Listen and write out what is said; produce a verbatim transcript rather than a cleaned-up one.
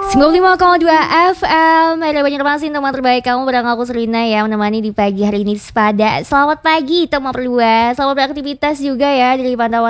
sembilan puluh lima koma dua F M Ada Banjarmasin, teman terbaik kamu. Barang aku Selina ya, menemani di pagi hari ini. Pada selamat pagi teman berdua. Selamat beraktivitas juga ya dari pantauan